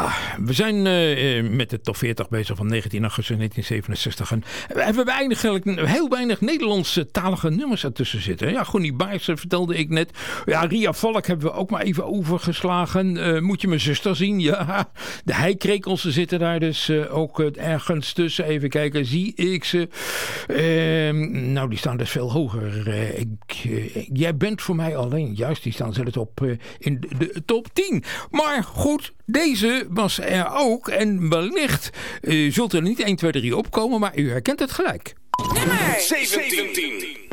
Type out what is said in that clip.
Ja, we zijn met de top 40 bezig van 19 augustus 1967. En we hebben eigenlijk heel weinig Nederlandse talige nummers ertussen zitten. Ja, Gonnie Baars vertelde ik net. Ja, Ria Valk hebben we ook maar even overgeslagen. Moet je mijn zuster zien? Ja, de heikrekels zitten daar dus ook ergens tussen. Even kijken, zie ik ze? Nou, die staan dus veel hoger. Jij bent voor mij alleen. Juist, die staan zelfs op in de top 10. Maar goed, deze was er ook. En wellicht zult er niet 1, 2, 3 opkomen, maar u herkent het gelijk. Nummer 17.